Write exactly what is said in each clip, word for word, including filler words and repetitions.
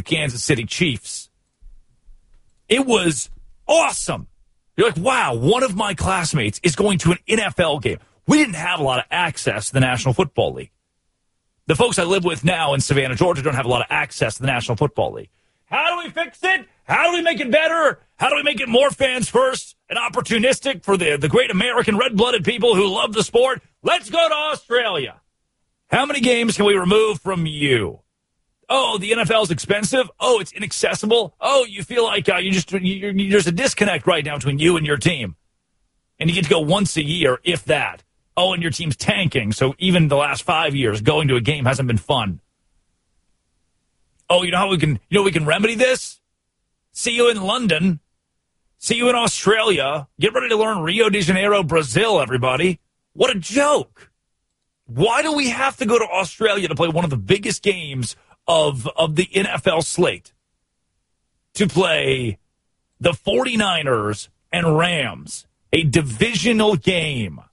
the Kansas City Chiefs. It was awesome. You're like, wow, one of my classmates is going to an N F L game. We didn't have a lot of access to the National Football League. The folks I live with now in Savannah, Georgia, don't have a lot of access to the National Football League. How do we fix it? How do we make it better? How do we make it more fans first and opportunistic for the, the great American red-blooded people who love the sport? Let's go to Australia. How many games can we remove from you? Oh, the N F L is expensive. Oh, it's inaccessible. Oh, you feel like uh, you just you're, you're, there's a disconnect right now between you and your team. And you get to go once a year, if that. Oh, and your team's tanking, so even the last five years, going to a game hasn't been fun. Oh, you know how we can, you know we can remedy this? See you in London. See you in Australia. Get ready to learn Rio de Janeiro, Brazil, everybody. What a joke. Why do we have to go to Australia to play one of the biggest games of, of the N F L slate? To play the 49ers and Rams, a divisional game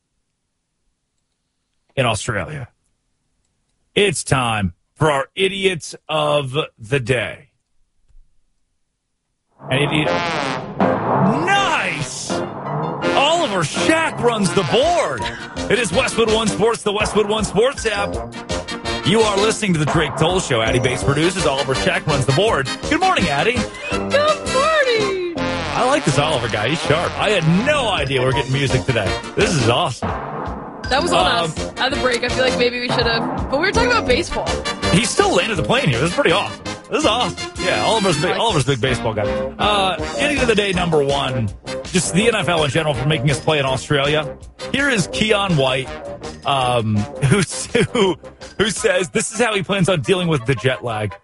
in Australia. It's time for our idiots of the day. An idiot. Nice! Oliver Shack runs the board. It is Westwood One Sports, the Westwood One Sports app. You are listening to the Drake Toll Show. Addie Bates produces. Oliver Shack runs the board. Good morning, Addie. Good morning. I like this Oliver guy. He's sharp. I had no idea we we're getting music today. This is awesome. That was on um, us. At the break, I feel like maybe we should have. But we were talking about baseball. He still landed the plane here. This is pretty awesome. This is awesome. Yeah, Oliver's big, Oliver's a big baseball guy. Uh, ending of the day, number one, just the N F L in general for making us play in Australia. Here is Keon White, um, who, who, who says this is how he plans on dealing with the jet lag.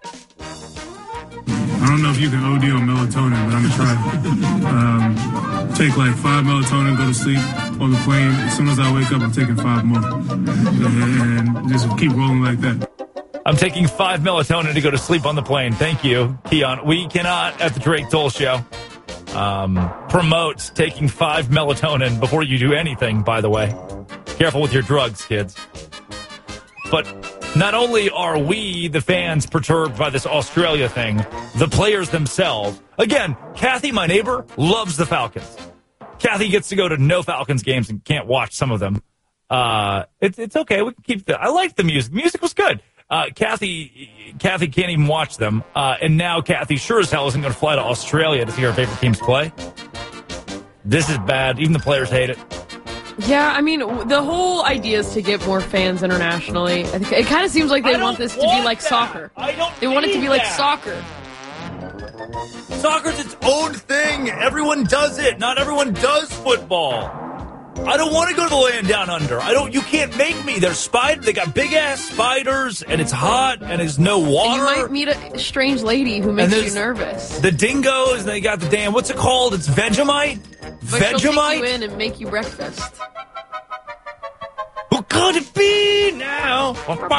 I don't know if you can O D on melatonin, but I'm going to try. Um, take like five melatonin, go to sleep on the plane. As soon as I wake up, I'm taking five more. And just keep rolling like that. I'm taking five melatonin to go to sleep on the plane. Thank you, Keon. We cannot, at the Drake Toll Show, um, promote taking five melatonin before you do anything, by the way. Careful with your drugs, kids. But not only are we, the fans, perturbed by this Australia thing, the players themselves. Again, Kathy, my neighbor, loves the Falcons. Kathy gets to go to no Falcons games and can't watch some of them. Uh, it, it's okay. We can keep the. I like the music. Music was good. Uh, Kathy, Kathy can't even watch them. Uh, and now Kathy sure as hell isn't going to fly to Australia to see her favorite teams play. This is bad. Even the players hate it. Yeah, I mean, the whole idea is to get more fans internationally. I think it kind of seems like they want this to be like that. soccer. I don't They want it to be like that. soccer. Soccer's its own thing. Everyone does it. Not everyone does football. I don't want to go to the land down under. I don't. You can't make me. There's spider. They got big ass spiders, and it's hot, and there's no water. And you might meet a strange lady who makes you nervous. The dingoes, and they got the damn. What's it called? It's Vegemite. But she'll take Vegemite. you in and make you breakfast. Who could it be now?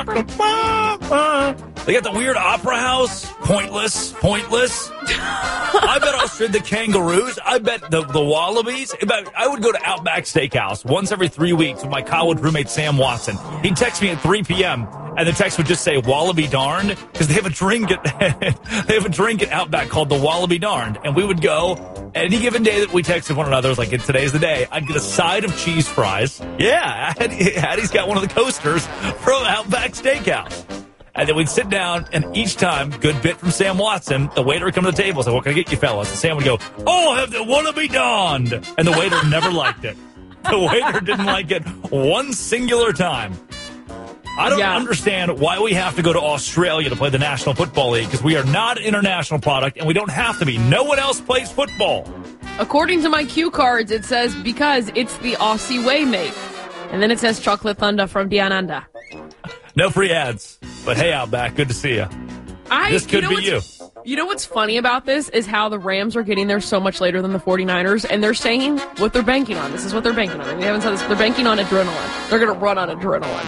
They got the weird opera house. Pointless. Pointless. I bet Australia, the kangaroos. I bet the, the wallabies. I, bet, I would go to Outback Steakhouse once every three weeks with my college roommate, Sam Watson. He'd text me at three p.m., and the text would just say, Wallaby Darned, because they have a drink at they have a drink at Outback called the Wallaby Darned. And we would go any given day that we texted one another. It was like, today's the day. I'd get a side of cheese fries. Yeah, Addie's got one of the coasters from Outback Steakhouse. And then we'd sit down, and each time, good bit from Sam Watson, the waiter would come to the table and say, what can I get you fellas? And Sam would go, oh, have the Wallaby Darned. And the waiter never liked it. The waiter didn't like it one singular time. I don't yeah. understand why we have to go to Australia to play the National Football League, because we are not an international product, and we don't have to be. No one else plays football. According to my cue cards, it says because it's the Aussie way, mate. And then it says Chocolate Thunder from Diananda. No free ads. But hey, Outback, good to see you. I, this could you know be you. You know what's funny about this is how the Rams are getting there so much later than the 49ers, and they're saying what they're banking on. This is what they're banking on. We haven't said this. They're banking on adrenaline. They're going to run on adrenaline.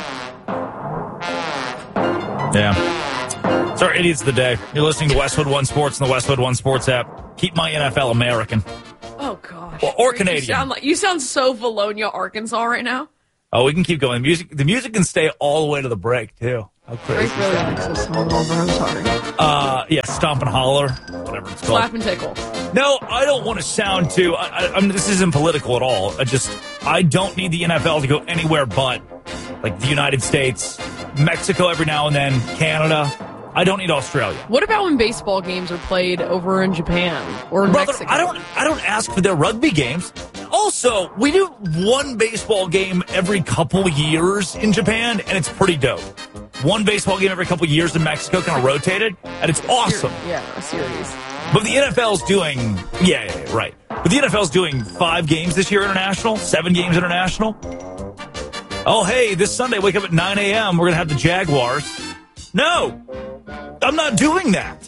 Yeah. It's our Idiots of the Day. You're listening to Westwood One Sports and the Westwood One Sports app. Keep my N F L American. Oh, gosh. Or, or You Canadian. sound, like, you sound so Valonia, Arkansas right now. Oh, we can keep going. Music, the music can stay all the way to the break, too. How crazy. Drake really likes this song over. I'm sorry. Uh, yeah, Stomp and Holler, whatever it's called. Slap and tickle. No, I don't want to sound too. I, I, I mean, this isn't political at all. I just, I don't need the N F L to go anywhere but like the United States, Mexico every now and then, Canada. I don't need Australia. What about when baseball games are played over in Japan or in Brother, Mexico? I don't, I don't ask for their rugby games. Also, we do one baseball game every couple years in Japan, and it's pretty dope. One baseball game every couple years in Mexico, kind of rotated, and it's awesome. Yeah, a series. But the N F L's doing, yeah, yeah, yeah, right. But the N F L's doing five games this year international, seven games international. Oh, hey, this Sunday, wake up at nine a.m., we're going to have the Jaguars. No, I'm not doing that.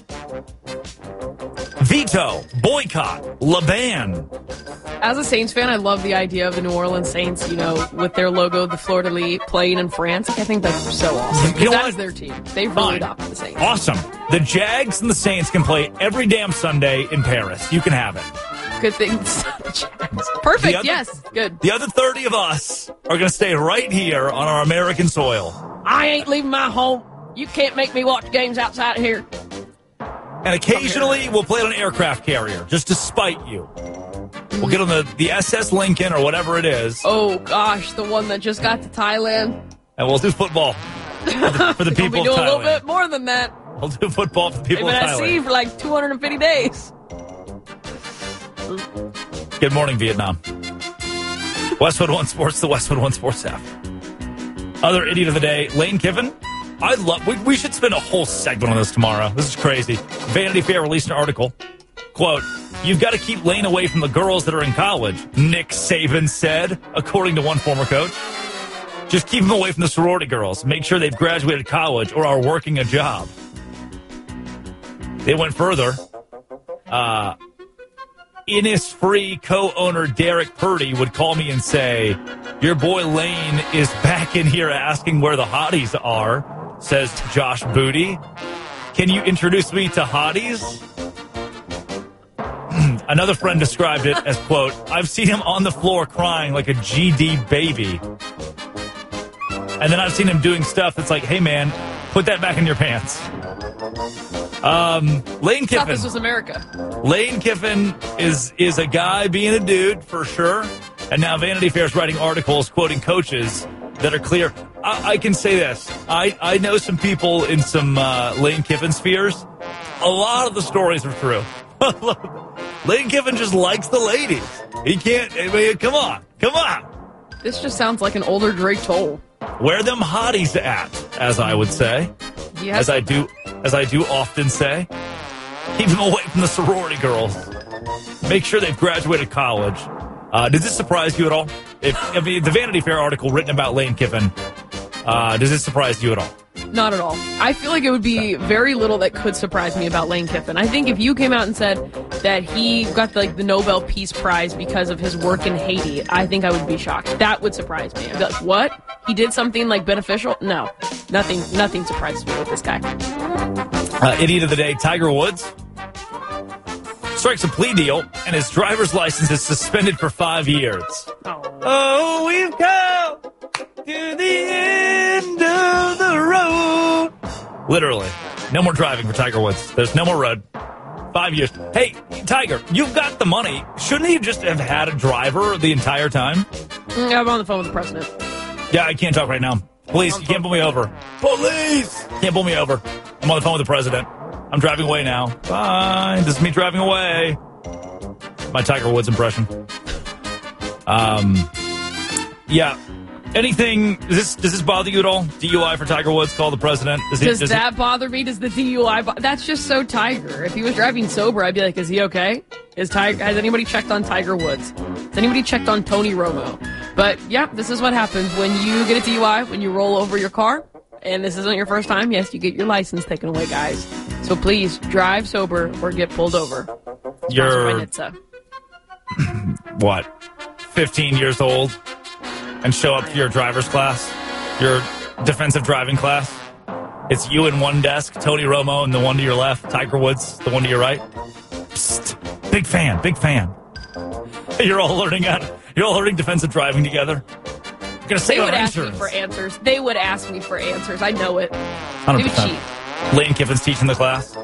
Veto, boycott, Laban. As a Saints fan, I love the idea of the New Orleans Saints, you know, with their logo, the Fleur-de-Lis, playing in France. I think that's so awesome. You know that what? is their team. They've really adopted the Saints. Awesome. The Jags and the Saints can play every damn Sunday in Paris. You can have it. Good things. Perfect, The other- yes. Good. The other thirty of us are going to stay right here on our American soil. I ain't leaving my home. You can't make me watch games outside of here. And occasionally we'll play on an aircraft carrier just to spite you. We'll get on the, the S S Lincoln or whatever it is, Oh, gosh, the one that just got to Thailand. and we'll do football for the, for the We'll people be of doing a little Thailand. bit more than that. We'll do football for the They've people been of at sea Thailand. for like two hundred fifty days. Good morning, Vietnam. Westwood One Sports, the Westwood One Sports app. Other idiot of the day, Lane Kiffin. I love. We, we should spend a whole segment on this tomorrow. This is crazy. Vanity Fair released an article. Quote: "You've got to keep Lane away from the girls that are in college," Nick Saban said, according to one former coach. "Just keep him away from the sorority girls. Make sure they've graduated college or are working a job." They went further. Uh, Innisfree co-owner Derek Purdy would call me and say, "Your boy Lane is back in here asking where the hotties are," says Josh Booty. "Can you introduce me to hotties?" Another friend described it as, quote, "I've seen him on the floor crying like a G D baby. And then I've seen him doing stuff that's like, hey, man, put that back in your pants." Um, Lane Thought Kiffin. this was America. Lane Kiffin is is a guy being a dude for sure. And now Vanity Fair is writing articles quoting coaches that are clear. I, I can say this. I, I know some people in some uh, Lane Kiffin spheres. A lot of the stories are true. Lane Kiffin just likes the ladies. He can't. I mean, come on. Come on. This just sounds like an older Drake Toll. Where them hotties at, as I would say. Yes. As I do as I do often say. Keep them away from the sorority girls. Make sure they've graduated college. Uh, does this surprise you at all? If I mean, the Vanity Fair article written about Lane Kiffin, uh, does this surprise you at all? Not at all. I feel like it would be very little that could surprise me about Lane Kiffin. I think if you came out and said that he got like the Nobel Peace Prize because of his work in Haiti, I think I would be shocked. That would surprise me. I'd be like, what? He did something like beneficial? No. Nothing nothing surprises me with this guy. Uh, idiot of the day, Tiger Woods strikes a plea deal and his driver's license is suspended for five years. Oh. Oh, we've come to the end of the road. Literally. No more driving for Tiger Woods. There's no more road. Five years. Hey, Tiger, you've got the money. Shouldn't you just have had a driver the entire time? Mm, I'm on the phone with the president. Yeah, I can't talk right now. Police, you can't pull me over. Police! Can't pull me over. I'm on the phone with the president. I'm driving away now. Fine. This is me driving away. My Tiger Woods impression. Um, yeah. Anything, does this, does this bother you at all? D U I for Tiger Woods, call the president. Does, he, Does, does that he, bother me? Does the D U I? Bo- That's just so Tiger. If he was driving sober, I'd be like, is he okay? Is Tiger? Has anybody checked on Tiger Woods? Has anybody checked on Tony Romo? But yeah, this is what happens when you get a D U I, when you roll over your car, and this isn't your first time. Yes, you get your license taken away, guys. So please drive sober or get pulled over. you're, Sponsored by NHTSA. what, fifteen years old and show up to your driver's class, your defensive driving class? It's you in one desk, Tony Romo, and the one to your left, Tiger Woods, the one to your right. Psst, big fan, big fan. You're all learning out. You're all learning defensive driving together. You're gonna They save would on ask me insurance. for answers. They would ask me for answers. I know it. one hundred Maybe percent. cheap. Lane Kiffin's teaching the class.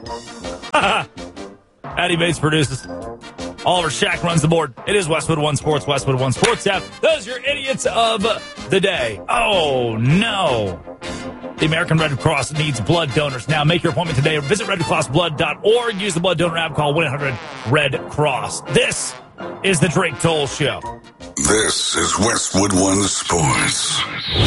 Addie Bates produces. Oliver Shack runs the board. It is Westwood One Sports, Westwood One Sports app. Those are your idiots of the day. Oh, no. The American Red Cross needs blood donors. Now make your appointment today or visit red cross blood dot org. Use the blood donor app. Call one eight hundred red cross. This is the Drake Toll Show. This is Westwood One Sports.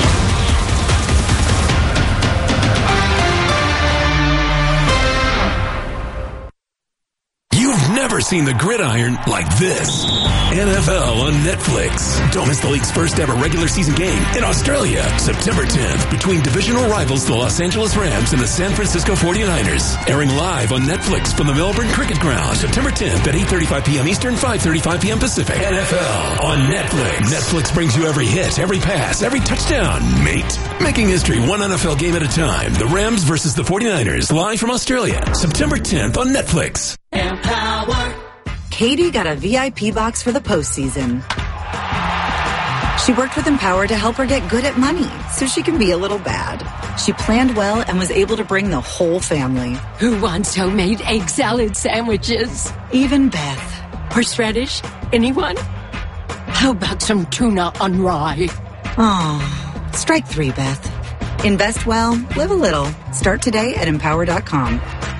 You've never seen the gridiron like this. N F L on Netflix. Don't miss the league's first ever regular season game in Australia, September tenth, between divisional rivals the Los Angeles Rams and the San Francisco forty-niners. Airing live on Netflix from the Melbourne Cricket Ground, September tenth at eight thirty-five p.m. Eastern, five thirty-five p.m. Pacific. N F L on Netflix. Netflix brings you every hit, every pass, every touchdown, mate. Making history one N F L game at a time. The Rams versus the forty-niners, live from Australia, September tenth on Netflix. Empower. Katie got a V I P box for the postseason. She worked with Empower to help her get good at money so she can be a little bad. She planned well and was able to bring the whole family. Who wants homemade egg salad sandwiches? Even Beth. Horseradish? Anyone? How about some tuna on rye? Oh, strike three, Beth. Invest well, live a little. Start today at empower dot com.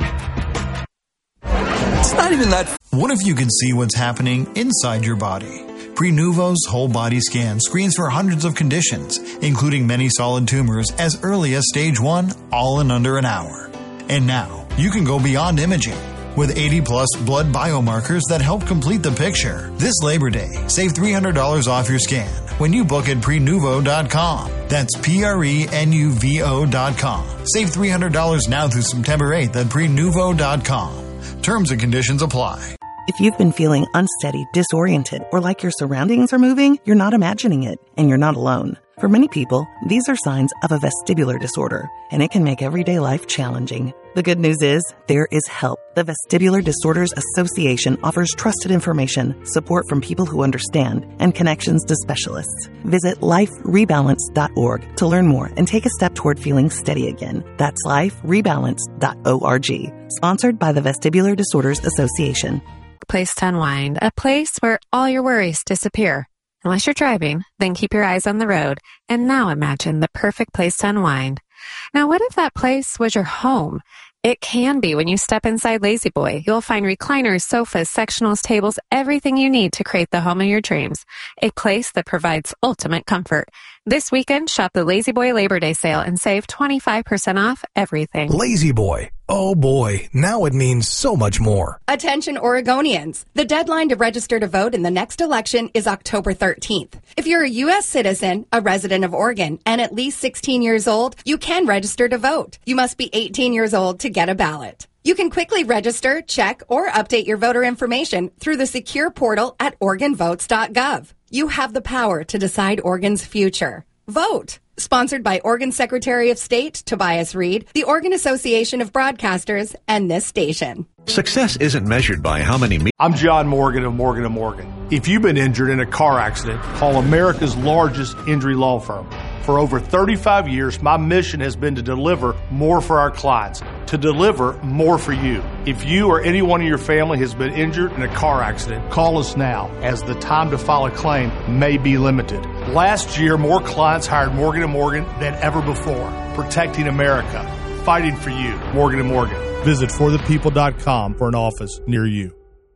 It's not even that. What if you could see what's happening inside your body? Prenuvo's whole body scan screens for hundreds of conditions, including many solid tumors as early as stage one, all in under an hour. And now, you can go beyond imaging with eighty plus blood biomarkers that help complete the picture. This Labor Day, save three hundred dollars off your scan when you book at prenuvo dot com. That's P R E N U V O dot com. Save three hundred dollars now through September eighth at prenuvo dot com. Terms and conditions apply. If you've been feeling unsteady, disoriented, or like your surroundings are moving, you're not imagining it, and you're not alone. For many people, these are signs of a vestibular disorder, and it can make everyday life challenging. The good news is, there is help. The Vestibular Disorders Association offers trusted information, support from people who understand, and connections to specialists. Visit life rebalance dot org to learn more and take a step toward feeling steady again. That's life rebalance dot org. Sponsored by the Vestibular Disorders Association. Place to unwind, a place where all your worries disappear. Unless you're driving, then keep your eyes on the road. And now imagine the perfect place to unwind. Now, what if that place was your home? It can be when you step inside Lazy Boy. You'll find recliners, sofas, sectionals, tables, everything you need to create the home of your dreams. A place that provides ultimate comfort. This weekend, shop the Lazy Boy Labor Day sale and save twenty-five percent off everything. Lazy Boy. Oh boy, now it means so much more. Attention Oregonians. The deadline to register to vote in the next election is October thirteenth. If you're a U S citizen, a resident of Oregon, and at least sixteen years old, you can register to vote. You must be eighteen years old to get a ballot. You can quickly register, check, or update your voter information through the secure portal at oregon votes dot gov. You have the power to decide Oregon's future. Vote. Sponsored by Oregon Secretary of State Tobias Reed, the Oregon Association of Broadcasters, and this station. Success isn't measured by how many... Me- I'm John Morgan of Morgan and Morgan. If you've been injured in a car accident, call America's largest injury law firm. For over thirty-five years, my mission has been to deliver more for our clients, to deliver more for you. If you or anyone in your family has been injured in a car accident, call us now, as the time to file a claim may be limited. Last year, more clients hired Morgan and Morgan than ever before, protecting America, fighting for you. Morgan and Morgan. Visit for the people dot com for an office near you.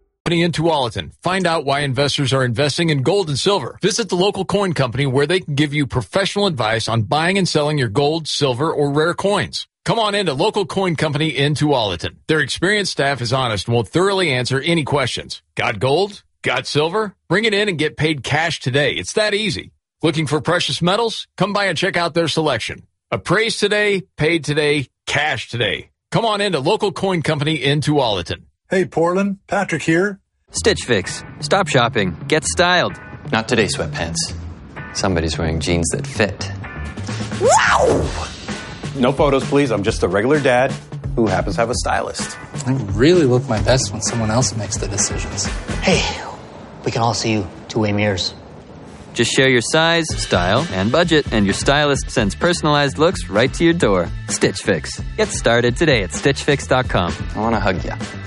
In Tualatin. Find out why investors are investing in gold and silver. Visit the local coin company where they can give you professional advice on buying and selling your gold, silver, or rare coins. Come on in to Local Coin Company in Tualatin. Their experienced staff is honest and will thoroughly answer any questions. Got gold? Got silver? Bring it in and get paid cash today. It's that easy. Looking for precious metals? Come by and check out their selection. Appraised today, paid today, cash today. Come on in to Local Coin Company in Tualatin. Hey, Portland, Patrick here. Stitch Fix. Stop shopping. Get styled. Not today, sweatpants. Somebody's wearing jeans that fit. Wow! No photos, please. I'm just a regular dad who happens to have a stylist. I really look my best when someone else makes the decisions. Hey, we can all see you two-way mirrors. Just share your size, style, and budget, and your stylist sends personalized looks right to your door. Stitch Fix. Get started today at stitch fix dot com. I want to hug you.